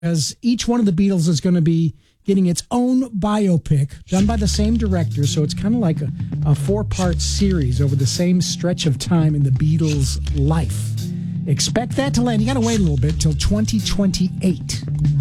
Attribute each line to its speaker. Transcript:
Speaker 1: because each one of the Beatles is going to be getting its own biopic done by the same director. So it's kind of like a four-part series over the same stretch of time in the Beatles' life. Expect that to land. You got to wait a little bit till 2028.